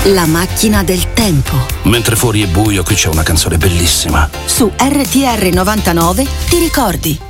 La macchina del tempo. Mentre fuori è buio, qui c'è una canzone bellissima. Su RTR 99 ti ricordi.